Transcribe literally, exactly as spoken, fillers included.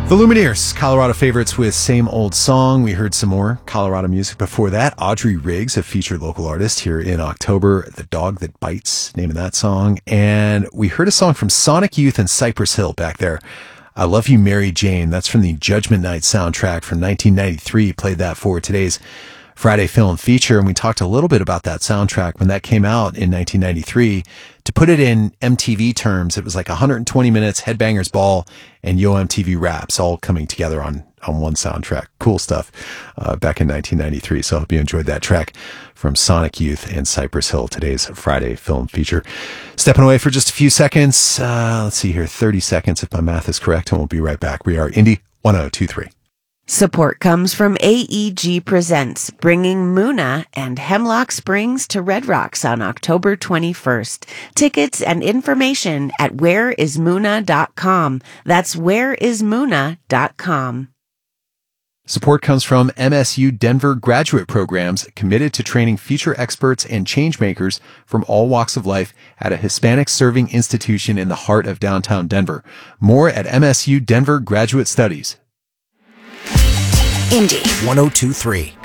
The Lumineers, Colorado favorites with Same Old Song. We heard some more Colorado music before that. Audrey Riggs, a featured local artist here in October. The Dog That Bites, name of that song. And we heard a song from Sonic Youth and Cypress Hill back there. I Love You, Mary Jane. That's from the Judgment Night soundtrack from nineteen ninety-three. Played that for today's Friday Film Feature, and we talked a little bit about that soundtrack when that came out in nineteen ninety-three. To put it in M T V terms, it was like one hundred twenty minutes, Headbangers Ball, and Yo M T V Raps all coming together on, on one soundtrack. Cool stuff uh, back in nineteen ninety-three. So I hope you enjoyed that track from Sonic Youth and Cypress Hill, today's Friday Film Feature. Stepping away for just a few seconds. Uh, let's see here, thirty seconds if my math is correct, and we'll be right back. We are Indy one oh two three. Support comes from A E G Presents, bringing Muna and Hemlock Springs to Red Rocks on October twenty-first. Tickets and information at where is muna dot com. That's where is muna dot com. Support comes from M S U Denver graduate programs committed to training future experts and changemakers from all walks of life at a Hispanic serving institution in the heart of downtown Denver. More at M S U Denver Graduate Studies. Indy one oh two three.